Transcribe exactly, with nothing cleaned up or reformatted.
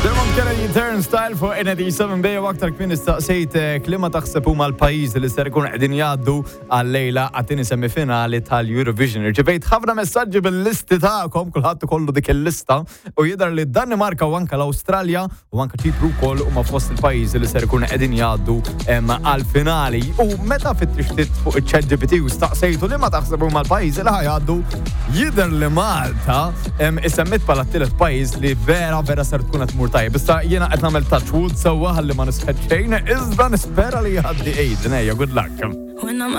Kennedy Turnstile fuq N D seven B u aktar kmin istaqsejt klima taħseb huma l-pajjiż li ser ikun qegħdin jgħaddu għal-lejla għat-tieni semifinali tal-Eurovision. Irċevejt ħafna messaġġi bil-listi tagħkom, kulħadd ikollu dik il-lista u jidher li d-Danimarka u anke l-Awstralja u anke Ċipru wkoll huma fost il-pajjiżi li ser ikun qegħdin jgħaddu għall-finali. U meta fittixtit fuq iċ-ChatGPT u staqsejtu li ma taħseb huma l-pajjiżi li ħajgħaddu, jidher li Malta isemmit bħala t-tielet pajjiż li vera vera ser tkun qed tmur tajjeb. Issa jiena qed nagħmel touch wood sewwa ħalli ma nisħed xejn, iżda nispera li jgħaddi Aiden. Ejja, good luck.